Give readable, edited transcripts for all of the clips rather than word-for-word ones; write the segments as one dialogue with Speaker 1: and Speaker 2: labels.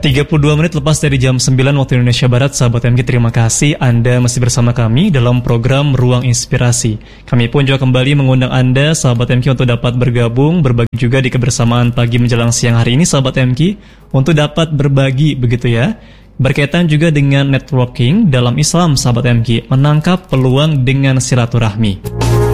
Speaker 1: 32 menit lepas dari jam 9 waktu Indonesia Barat, sahabat MG, terima kasih Anda masih bersama kami dalam program Ruang Inspirasi. Kami pun juga kembali mengundang Anda, sahabat MG, untuk dapat bergabung, berbagi juga di kebersamaan pagi menjelang siang hari ini, sahabat MG, untuk dapat berbagi, begitu ya. Berkaitan juga dengan networking dalam Islam, sahabat MG, menangkap peluang dengan silaturahmi.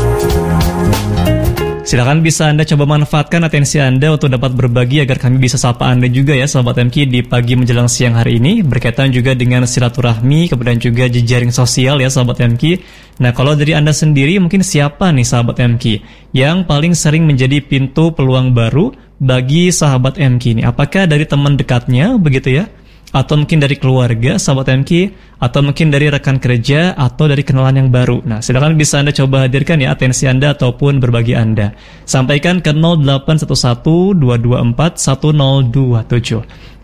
Speaker 1: Silakan bisa Anda coba manfaatkan atensi Anda untuk dapat berbagi agar kami bisa sapa Anda juga ya, sahabat MK, di pagi menjelang siang hari ini, berkaitan juga dengan silaturahmi, kemudian juga jejaring sosial ya, sahabat MK. Nah, kalau dari Anda sendiri, mungkin siapa nih, sahabat MK, yang paling sering menjadi pintu peluang baru bagi sahabat MK ini? Apakah dari teman dekatnya, begitu ya? Atau mungkin dari keluarga, sahabat MK, atau mungkin dari rekan kerja, atau dari kenalan yang baru. Nah, silakan bisa Anda coba hadirkan ya atensi Anda ataupun berbagi Anda. Sampaikan ke 0811-224-1027.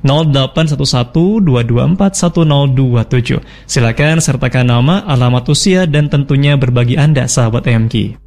Speaker 1: 0811-224-1027. Silakan sertakan nama, alamat usia, dan tentunya berbagi Anda, sahabat MK.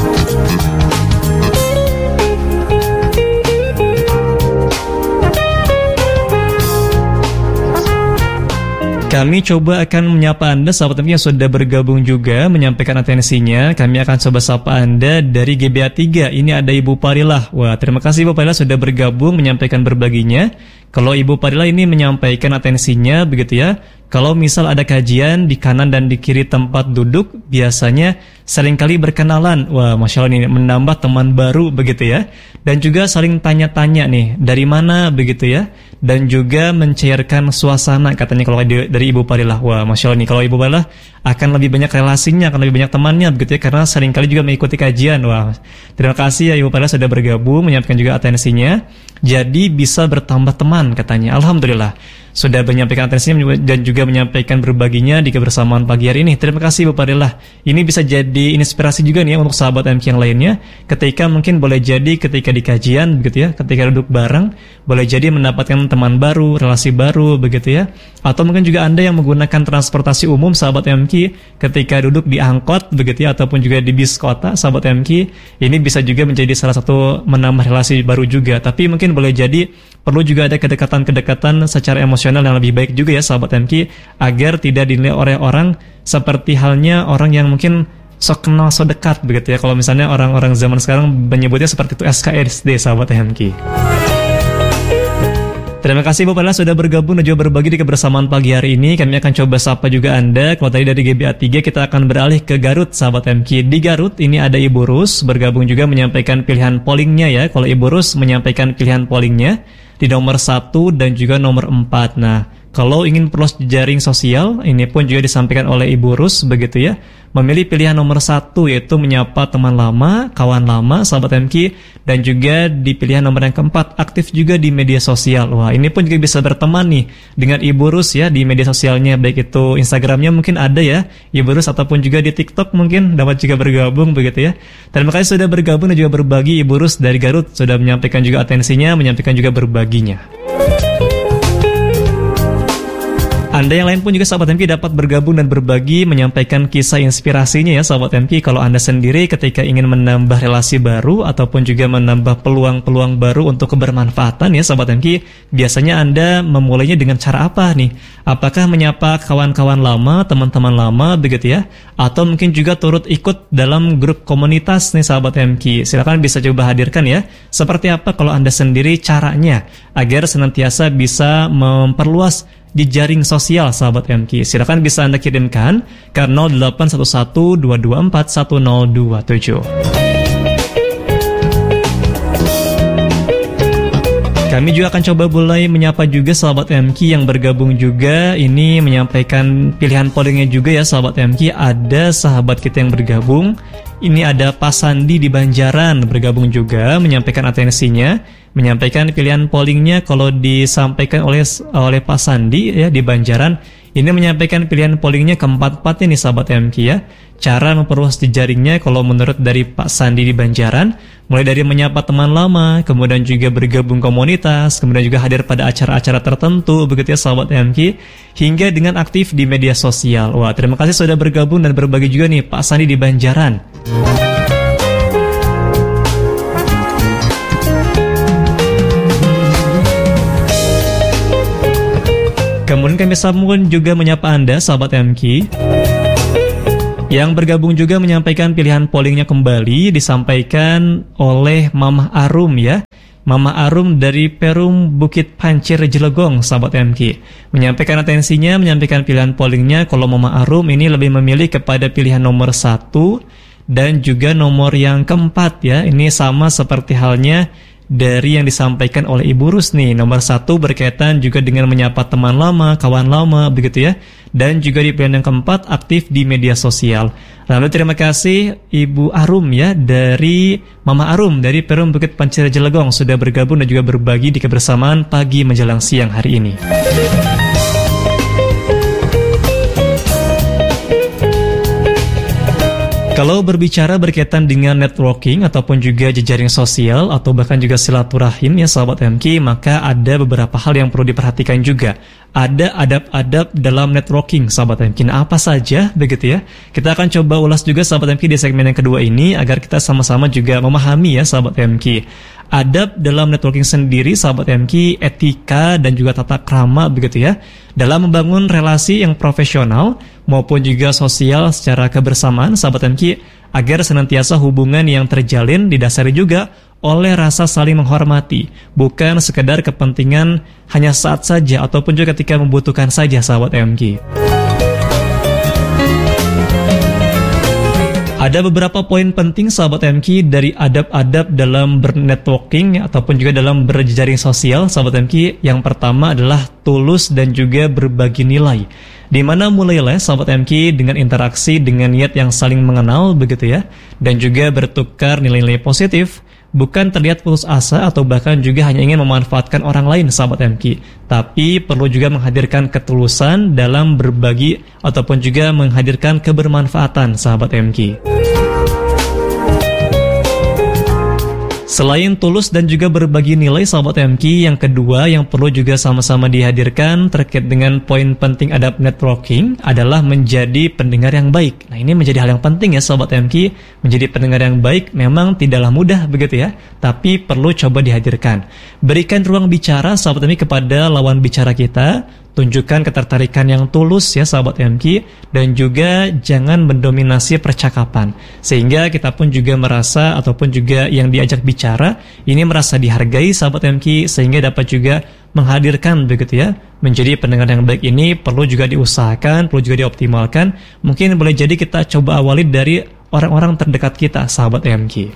Speaker 1: Kami coba akan menyapa Anda, sahabat MK, yang sudah bergabung juga menyampaikan atensinya. Kami akan coba sapa Anda dari GBA 3. Ini ada Ibu Parilah. Wah, terima kasih Ibu Parilah sudah bergabung menyampaikan berbaginya. Kalau Ibu Parilah ini menyampaikan atensinya, begitu ya. Kalau misal ada kajian di kanan dan di kiri tempat duduk, biasanya seringkali berkenalan. Wah, Masya Allah, ini menambah teman baru, begitu ya. Dan juga saling tanya-tanya nih, dari mana, begitu ya. Dan juga mencairkan suasana, katanya kalau dari Ibu Parilah. Wah, Masya Allah nih, kalau Ibu Parilah akan lebih banyak relasinya, akan lebih banyak temannya, begitu ya. Karena seringkali juga mengikuti kajian. Wah, terima kasih ya Ibu Parilah sudah bergabung, menyampaikan juga atensinya. Jadi bisa bertambah teman, katanya. Alhamdulillah sudah menyampaikan atensinya dan juga menyampaikan berbaginya di kebersamaan pagi hari ini. Terima kasih Bu Parilah. Ini bisa jadi inspirasi juga nih ya untuk sahabat MK yang lainnya. Ketika mungkin boleh jadi ketika di kajian, begitu ya, ketika duduk bareng, boleh jadi mendapatkan teman baru, relasi baru, begitu ya. Atau mungkin juga Anda yang menggunakan transportasi umum, sahabat MK, ketika duduk di angkot, begitu ya, ataupun juga di bis kota, sahabat MK, ini bisa juga menjadi salah satu menambah relasi baru juga. Tapi mungkin boleh jadi perlu juga ada kedekatan-kedekatan secara emosional yang lebih baik juga ya, sahabat MK, agar tidak dinilai oleh orang seperti halnya orang yang mungkin sok kenal, sok dekat, begitu ya. Kalau misalnya orang-orang zaman sekarang menyebutnya seperti itu, SKSD, sahabat MK. Terima kasih Bu Parilah sudah bergabung dan juga berbagi di kebersamaan pagi hari ini. Kami akan coba sapa juga Anda. Kalau tadi dari GBA 3, kita akan beralih ke Garut, sahabat MK. Di Garut ini ada Ibu Rus bergabung juga menyampaikan pilihan pollingnya ya. Kalau Ibu Rus menyampaikan pilihan pollingnya di nomor 1 dan juga nomor 4. Nah, kalau ingin perluas jejaring sosial, ini pun juga disampaikan oleh Ibu Rus, begitu ya. Memilih pilihan nomor 1, yaitu menyapa teman lama, kawan lama, sahabat MK, dan juga di pilihan nomor yang keempat, aktif juga di media sosial. Wah, ini pun juga bisa berteman nih dengan Ibu Rus ya di media sosialnya, baik itu Instagramnya mungkin ada ya, Ibu Rus, ataupun juga di TikTok mungkin dapat juga bergabung, begitu ya. Terima kasih sudah bergabung dan juga berbagi, Ibu Rus dari Garut, sudah menyampaikan juga atensinya, menyampaikan juga berbaginya. Anda yang lain pun juga, sahabat MK, dapat bergabung dan berbagi, menyampaikan kisah inspirasinya ya, sahabat MK. Kalau Anda sendiri ketika ingin menambah relasi baru ataupun juga menambah peluang-peluang baru untuk kebermanfaatan ya, sahabat MK, biasanya Anda memulainya dengan cara apa nih? Apakah menyapa kawan-kawan lama, teman-teman lama, begitu ya? Atau mungkin juga turut ikut dalam grup komunitas nih, sahabat MK. Silakan bisa coba hadirkan ya. Seperti apa kalau Anda sendiri caranya agar senantiasa bisa memperluas jejaring sosial, sahabat MK. Silakan bisa Anda kirimkan ke 0811-224-1027. Kami juga akan coba mulai menyapa juga sahabat MK yang bergabung juga. Ini menyampaikan pilihan pollingnya juga ya, sahabat MK. Ada sahabat kita yang bergabung. Ini ada Pak Sandi di Banjaran bergabung juga, menyampaikan atensinya, menyampaikan pilihan pollingnya. Kalau disampaikan oleh Pak Sandi ya di Banjaran, ini menyampaikan pilihan pollingnya keempat-empatnya nih, sahabat MK ya. Cara memperluas jejaringnya kalau menurut dari Pak Sandi di Banjaran, mulai dari menyapa teman lama, kemudian juga bergabung komunitas, kemudian juga hadir pada acara-acara tertentu, begitu ya, sahabat MK, hingga dengan aktif di media sosial. Wah, terima kasih sudah bergabung dan berbagi juga nih Pak Sandi di Banjaran. Kemudian kami sambung juga menyapa Anda, sahabat MQ, yang bergabung juga menyampaikan pilihan pollingnya kembali disampaikan oleh Mama Arum ya. Mama Arum dari Perum Bukit Pancir Jelegong, sahabat MQ, menyampaikan atensinya, menyampaikan pilihan pollingnya. Kalau Mama Arum ini lebih memilih kepada pilihan nomor 1 dan juga nomor yang keempat ya. Ini sama seperti halnya dari yang disampaikan oleh Ibu Rusni. Nomor 1 berkaitan juga dengan menyapa teman lama, kawan lama, begitu ya. Dan juga di pilihan yang keempat, aktif di media sosial. Lalu terima kasih Ibu Arum ya, dari Mama Arum dari Perum Bukit Pancir Jelegong, sudah bergabung dan juga berbagi di kebersamaan pagi menjelang siang hari ini. Kalau berbicara berkaitan dengan networking ataupun juga jejaring sosial atau bahkan juga silaturahim ya sahabat MQ, maka ada beberapa hal yang perlu diperhatikan juga. Ada adab-adab dalam networking sahabat MQ. Nah, apa saja begitu ya? Kita akan coba ulas juga sahabat MQ di segmen yang kedua ini agar kita sama-sama juga memahami ya sahabat MQ. Adab dalam networking sendiri sahabat MQ, etika dan juga tata krama begitu ya, dalam membangun relasi yang profesional maupun juga sosial secara kebersamaan sahabat MQ, agar senantiasa hubungan yang terjalin didasari juga oleh rasa saling menghormati, bukan sekedar kepentingan hanya saat saja ataupun juga ketika membutuhkan saja sahabat MQ. Ada beberapa poin penting sahabat MQ dari adab-adab dalam bernetworking ataupun juga dalam berjejaring sosial sahabat MQ. Yang pertama adalah tulus dan juga berbagi nilai. Di mana mulailah sahabat MQ dengan interaksi dengan niat yang saling mengenal begitu ya, dan juga bertukar nilai-nilai positif, bukan terlihat putus asa atau bahkan juga hanya ingin memanfaatkan orang lain sahabat MQ, tapi perlu juga menghadirkan ketulusan dalam berbagi ataupun juga menghadirkan kebermanfaatan sahabat MQ. Selain tulus dan juga berbagi nilai sahabat MQ, yang kedua yang perlu juga sama-sama dihadirkan terkait dengan poin penting adab networking adalah menjadi pendengar yang baik. Nah, ini menjadi hal yang penting ya sahabat MQ. Menjadi pendengar yang baik memang tidaklah mudah begitu ya, tapi perlu coba dihadirkan. Berikan ruang bicara sahabat MQ kepada lawan bicara kita. Tunjukkan ketertarikan yang tulus ya sahabat MQ, dan juga jangan mendominasi percakapan, sehingga kita pun juga merasa ataupun juga yang diajak bicara ini merasa dihargai sahabat MQ, sehingga dapat juga menghadirkan begitu ya. Menjadi pendengar yang baik ini perlu juga diusahakan, perlu juga dioptimalkan. Mungkin boleh jadi kita coba awali dari orang-orang terdekat kita sahabat MQ.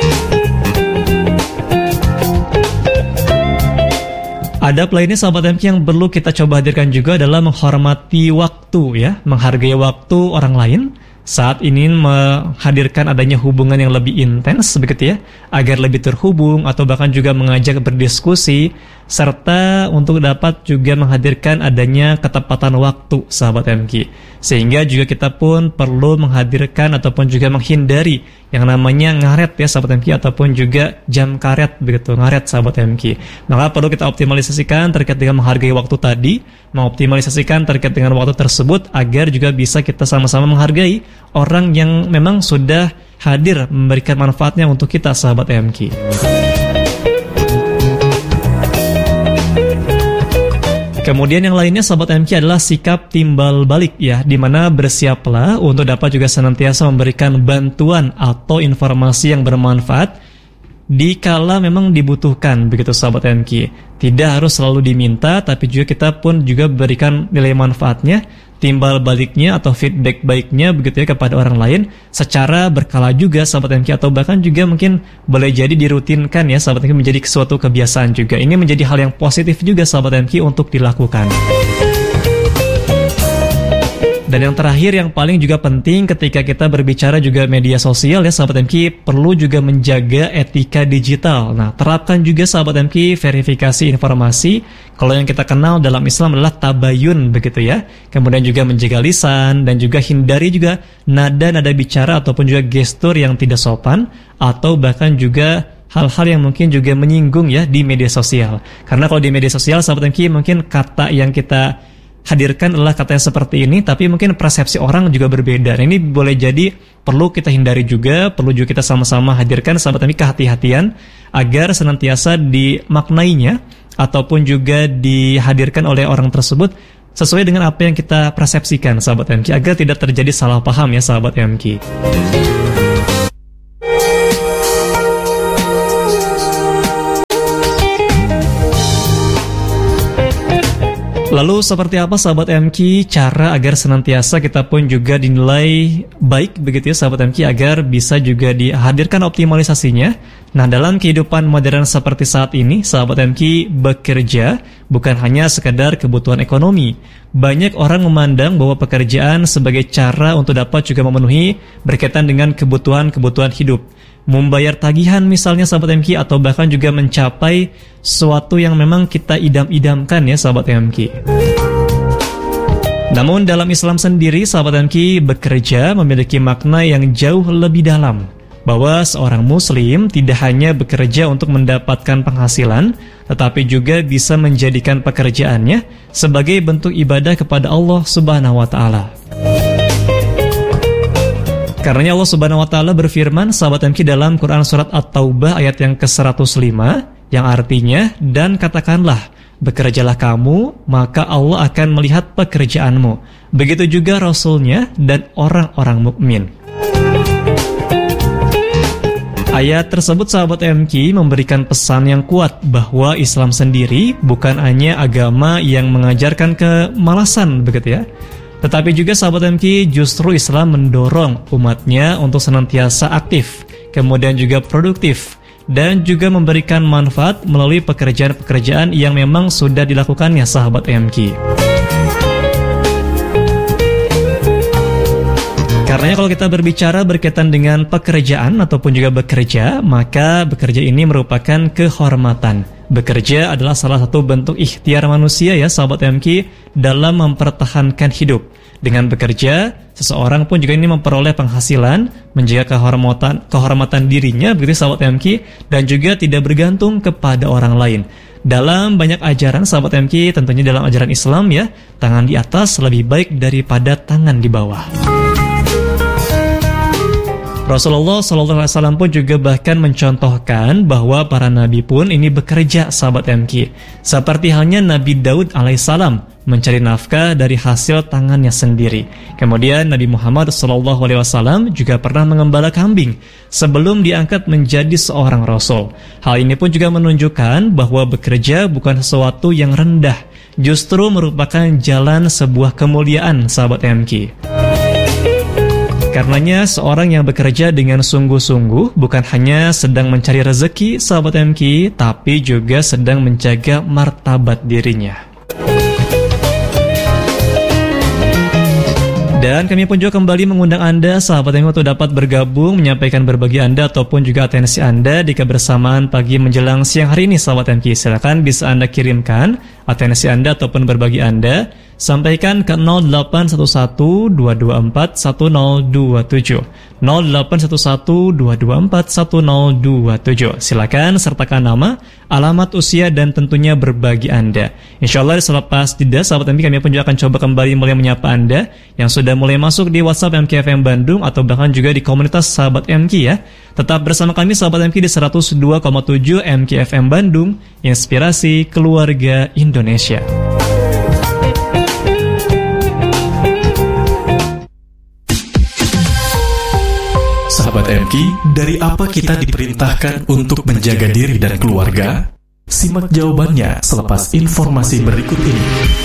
Speaker 1: Adab lainnya sahabat MQ yang perlu kita coba hadirkan juga adalah menghormati waktu ya, menghargai waktu orang lain saat ingin menghadirkan adanya hubungan yang lebih intens begitu ya, agar lebih terhubung atau bahkan juga mengajak berdiskusi, serta untuk dapat juga menghadirkan adanya ketepatan waktu sahabat MQ. Sehingga juga kita pun perlu menghadirkan ataupun juga menghindari yang namanya ngaret ya sahabat MQ, ataupun juga jam karet begitu, ngaret sahabat MQ. Maka perlu kita optimalisasikan terkait dengan menghargai waktu tadi, mengoptimalisasikan terkait dengan waktu tersebut agar juga bisa kita sama-sama menghargai orang yang memang sudah hadir memberikan manfaatnya untuk kita sahabat MQ. Kemudian yang lainnya sahabat MQ adalah sikap timbal balik ya, dimana bersiaplah untuk dapat juga senantiasa memberikan bantuan atau informasi yang bermanfaat dikala memang dibutuhkan begitu sahabat MQ. Tidak harus selalu diminta, tapi juga kita pun juga berikan nilai manfaatnya, timbal baliknya atau feedback baiknya begitu ya kepada orang lain secara berkala juga sahabat MQ, atau bahkan juga mungkin boleh jadi dirutinkan ya sahabat MQ menjadi suatu kebiasaan juga. Ini menjadi hal yang positif juga sahabat MQ untuk dilakukan. Dan yang terakhir yang paling juga penting ketika kita berbicara juga media sosial ya sahabat MQ, perlu juga menjaga etika digital. Nah, terapkan juga sahabat MQ verifikasi informasi. Kalau yang kita kenal dalam Islam adalah tabayun begitu ya. Kemudian juga menjaga lisan dan juga hindari juga nada-nada bicara ataupun juga gestur yang tidak sopan, atau bahkan juga hal-hal yang mungkin juga menyinggung ya di media sosial. Karena kalau di media sosial sahabat MQ mungkin kata yang kita hadirkan adalah kata yang seperti ini, tapi mungkin persepsi orang juga berbeda. Nah, ini boleh jadi perlu kita hindari juga, perlu juga kita sama-sama hadirkan sahabat MQ kehati-hatian agar senantiasa dimaknainya ataupun juga dihadirkan oleh orang tersebut sesuai dengan apa yang kita persepsikan, sahabat MQ, agar tidak terjadi salah paham ya, sahabat MQ. Lalu seperti apa, sahabat MQ, cara agar senantiasa kita pun juga dinilai baik begitu ya, sahabat MQ, agar bisa juga dihadirkan optimalisasinya? Nah, dalam kehidupan modern seperti saat ini, sahabat MQ, bekerja bukan hanya sekedar kebutuhan ekonomi. Banyak orang memandang bahwa pekerjaan sebagai cara untuk dapat juga memenuhi berkaitan dengan kebutuhan-kebutuhan hidup. Membayar tagihan misalnya, sahabat MQ, atau bahkan juga mencapai sesuatu yang memang kita idam-idamkan ya, sahabat MQ. Namun dalam Islam sendiri, sahabat MQ, bekerja memiliki makna yang jauh lebih dalam, bahwa seorang muslim tidak hanya bekerja untuk mendapatkan penghasilan, tetapi juga bisa menjadikan pekerjaannya sebagai bentuk ibadah kepada Allah Subhanahu wa Ta'ala. Karena Allah Subhanahu wa Ta'ala berfirman, sahabat MQ, dalam Quran surat At-Taubah ayat yang ke-105, yang artinya, dan katakanlah, bekerjalah kamu, maka Allah akan melihat pekerjaanmu. Begitu juga Rasulnya dan orang-orang mukmin. Ayat tersebut, sahabat MQ, memberikan pesan yang kuat bahwa Islam sendiri bukan hanya agama yang mengajarkan kemalasan, begitu ya. Tetapi juga, sahabat MQ, justru Islam mendorong umatnya untuk senantiasa aktif, kemudian juga produktif, dan juga memberikan manfaat melalui pekerjaan-pekerjaan yang memang sudah dilakukannya, sahabat MQ. Karena kalau kita berbicara berkaitan dengan pekerjaan ataupun juga bekerja, maka bekerja ini merupakan kehormatan. Bekerja adalah salah satu bentuk ikhtiar manusia ya, sahabat MQ, dalam mempertahankan hidup. Dengan bekerja, seseorang pun juga ini memperoleh penghasilan, menjaga kehormatan dirinya, begitu sahabat MQ, dan juga tidak bergantung kepada orang lain. Dalam banyak ajaran, sahabat MQ, tentunya dalam ajaran Islam ya, tangan di atas lebih baik daripada tangan di bawah. Rasulullah SAW pun juga bahkan mencontohkan bahwa para nabi pun ini bekerja, sahabat MQ. Seperti halnya Nabi Daud alaihissalam mencari nafkah dari hasil tangannya sendiri. Kemudian Nabi Muhammad SAW juga pernah mengembala kambing sebelum diangkat menjadi seorang rasul. Hal ini pun juga menunjukkan bahwa bekerja bukan sesuatu yang rendah, justru merupakan jalan sebuah kemuliaan, sahabat MQ. Karenanya seorang yang bekerja dengan sungguh-sungguh bukan hanya sedang mencari rezeki, sahabat MQ, tapi juga sedang menjaga martabat dirinya. Dan kami pun juga kembali mengundang Anda, sahabat MQ, untuk dapat bergabung, menyampaikan berbagi Anda ataupun juga atensi Anda di kebersamaan pagi menjelang siang hari ini, sahabat MQ. Silakan bisa Anda kirimkan atensi Anda ataupun berbagi Anda, sampaikan ke 0811-224-1027 0811-224-1027. Silakan sertakan nama, alamat, usia, dan tentunya berbagi Anda. InsyaAllah selepas jeda, sahabat MQ, kami pun juga akan coba kembali mulai menyapa Anda yang sudah mulai masuk di WhatsApp MKFM Bandung atau bahkan juga di komunitas sahabat MQ ya. Tetap bersama kami, sahabat MQ, di 102,7 MKFM Bandung, inspirasi keluarga Indonesia.
Speaker 2: Sahabat MQ, dari apa kita diperintahkan untuk menjaga diri dan keluarga? Simak jawabannya selepas informasi berikut ini.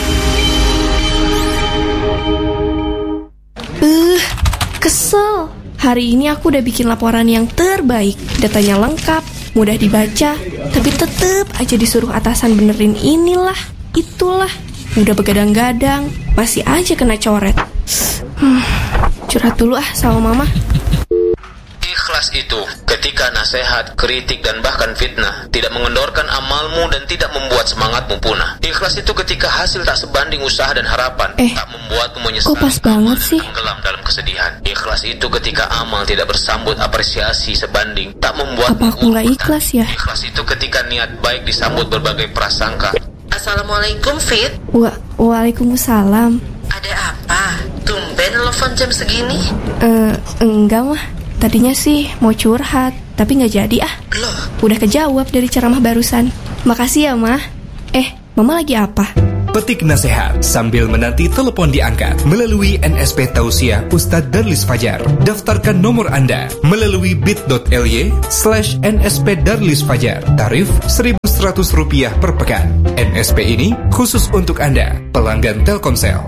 Speaker 3: Kesel. Hari ini aku udah bikin laporan yang terbaik. Datanya lengkap, mudah dibaca, tapi tetep aja disuruh atasan benerin inilah, itulah. Udah begadang-gadang, masih aja kena coret. Curhat dulu sama mama.
Speaker 4: Ikhlas itu ketika nasihat, kritik, dan bahkan fitnah tidak mengendorkan amalmu dan tidak membuat semangatmu punah. Ikhlas itu ketika hasil tak sebanding usaha dan harapan, tak membuatmu menyesal,
Speaker 3: kok pas banget sih?
Speaker 4: Tenggelam dalam kesedihan. Ikhlas itu ketika amal tidak bersambut apresiasi sebanding, tak membuat.
Speaker 3: Apa aku nggak ikhlas ya?
Speaker 4: Ikhlas itu ketika niat baik disambut berbagai prasangka. Assalamualaikum, Fit.
Speaker 3: Waalaikumsalam.
Speaker 4: Ada apa? Tumben telepon jam segini?
Speaker 3: Enggak mah. Tadinya sih mau curhat, tapi nggak jadi ah.
Speaker 4: Loh?
Speaker 3: Udah kejawab dari ceramah barusan. Makasih ya, Mah. Mama lagi apa?
Speaker 5: Petik nasihat sambil menanti telepon diangkat melalui NSP Tausiah Ustadz Darlis Fajar. Daftarkan nomor Anda melalui bit.ly/NSP Darlis Fajar. Tarif Rp1.100 per pekan. NSP ini khusus untuk Anda, pelanggan Telkomsel.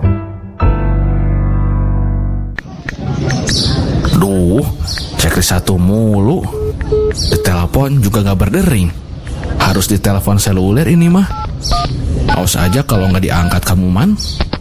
Speaker 2: Duh, checklist 1 mulu. Ditelepon juga gak berdering. Harus ditelepon seluler ini mah. Awas aja kalau nggak diangkat kamu, Man.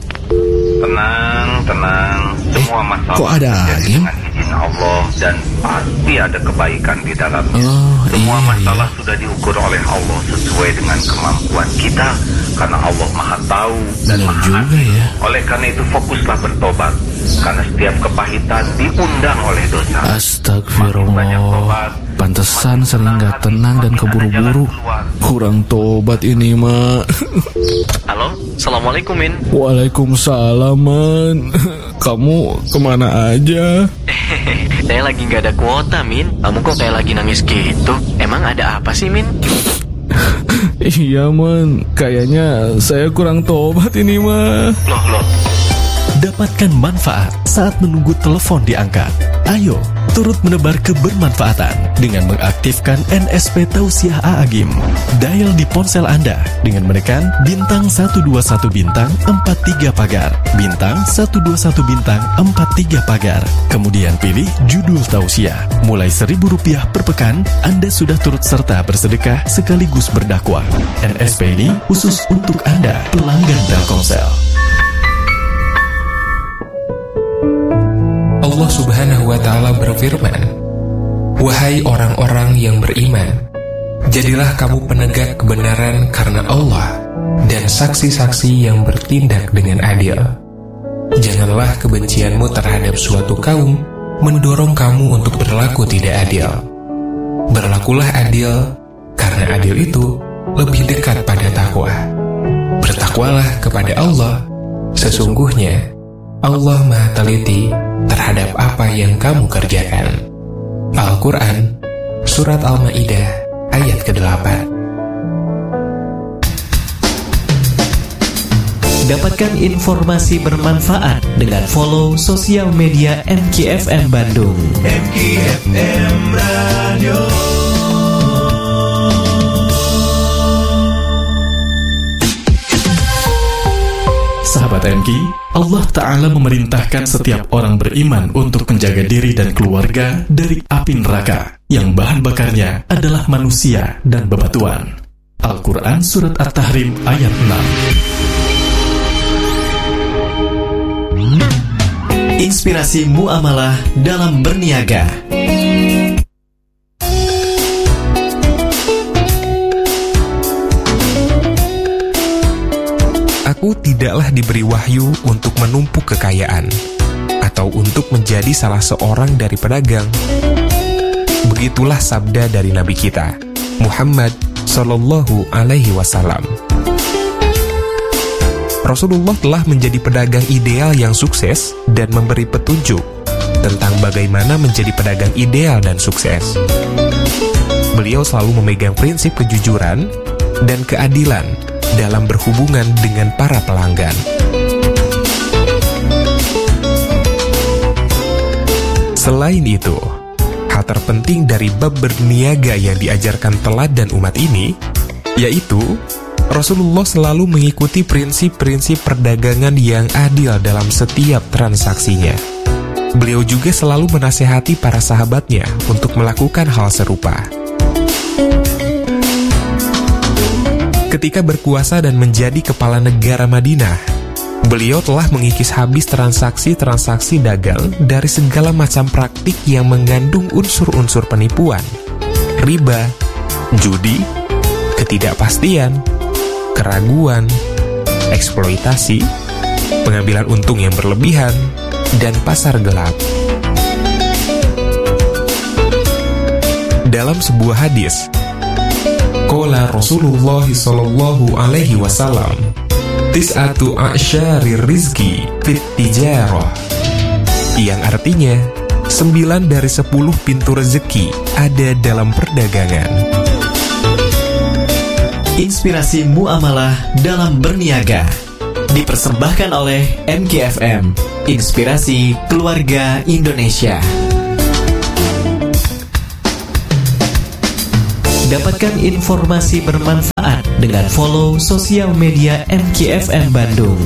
Speaker 6: Tenang. Semua masalah
Speaker 2: kok ada lagi?
Speaker 6: dengan izin Allah dan pasti ada kebaikan di dalamnya. Semua masalah sudah diukur oleh Allah sesuai dengan kemampuan kita, karena Allah Maha Tahu dan Maha
Speaker 2: juga ya.
Speaker 6: Oleh karena itu fokuslah bertobat, karena setiap kepahitan diundang oleh dosa.
Speaker 2: Astagfirullah. Pantesan sering gak tenang dan keburu-buru. Kurang tobat ini, Ma.
Speaker 7: Halo, Assalamualaikum, Min.
Speaker 2: Waalaikumsalam, Man. Kamu kemana aja?
Speaker 7: Saya lagi gak ada kuota, Min. Kamu kok kayak lagi nangis gitu? Emang ada apa sih, Min?
Speaker 2: Iya, Man. Kayaknya saya kurang tobat ini, Ma.
Speaker 7: Loh.
Speaker 2: Dapatkan manfaat saat menunggu telepon diangkat. Ayo, turut menebar kebermanfaatan dengan mengaktifkan NSP Tausiah A'agim. Dial di ponsel Anda dengan menekan bintang 121 bintang 43 pagar, bintang 121 bintang 43 pagar. Kemudian pilih judul Tausiah. Mulai Rp1.000 per pekan, Anda sudah turut serta bersedekah sekaligus berdakwah. NSP ini khusus untuk Anda, pelanggan Telkomsel.
Speaker 8: Allah Subhanahu wa Ta'ala berfirman, "Wahai orang-orang yang beriman, jadilah kamu penegak kebenaran karena Allah dan saksi-saksi yang bertindak dengan adil. Janganlah kebencianmu terhadap suatu kaum mendorong kamu untuk berlaku tidak adil. Berlakulah adil, karena adil itu lebih dekat pada takwa. Bertakwalah kepada Allah, sesungguhnya Allah Maha Teliti terhadap apa yang kamu kerjakan." Al-Quran, Surat Al-Ma'idah, ayat ke-8.
Speaker 9: Dapatkan informasi bermanfaat dengan follow sosial media MKFM Bandung.
Speaker 2: MKFM Radio. Sahabat MK, Allah Ta'ala memerintahkan setiap orang beriman untuk menjaga diri dan keluarga dari api neraka yang bahan bakarnya adalah manusia dan bebatuan. Al-Quran Surat At-Tahrim ayat
Speaker 9: 6. Inspirasi muamalah dalam berniaga.
Speaker 8: Aku tidaklah diberi wahyu untuk menumpuk kekayaan atau untuk menjadi salah seorang dari pedagang. Begitulah sabda dari Nabi kita, Muhammad Sallallahu Alaihi Wasallam. Rasulullah telah menjadi pedagang ideal yang sukses dan memberi petunjuk tentang bagaimana menjadi pedagang ideal dan sukses. Beliau selalu memegang prinsip kejujuran dan keadilan dalam berhubungan dengan para pelanggan. Selain itu, hal terpenting dari bab berniaga yang diajarkan teladan umat ini, yaitu Rasulullah selalu mengikuti prinsip-prinsip perdagangan yang adil dalam setiap transaksinya. Beliau juga selalu menasihati para sahabatnya untuk melakukan hal serupa. Ketika berkuasa dan menjadi kepala negara Madinah, beliau telah mengikis habis transaksi-transaksi dagang dari segala macam praktik yang mengandung unsur-unsur penipuan, riba, judi, ketidakpastian, keraguan, eksploitasi, pengambilan untung yang berlebihan, dan pasar gelap. Dalam sebuah hadis, qala Rasulullah sallallahu alaihi wasallam, tis'atu a'syarir rizki fit tijarah, yang artinya 9 dari 10 pintu rezeki ada dalam perdagangan.
Speaker 9: Inspirasi muamalah dalam berniaga. Dipersembahkan oleh MKFM, Inspirasi Keluarga Indonesia. Dapatkan informasi bermanfaat dengan follow sosial media MKFM Bandung.